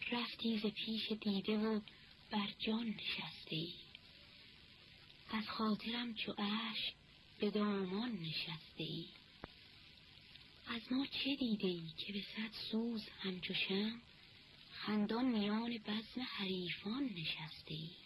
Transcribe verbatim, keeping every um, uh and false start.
رفتی ز پیش دیده و بر جان نشسته ای. از خاطرم چو اشک به دامان نشسته ای. از ما چه دیده ای که به صد سوز همچو شمع خندان میان بزم حریفان نشسته ای.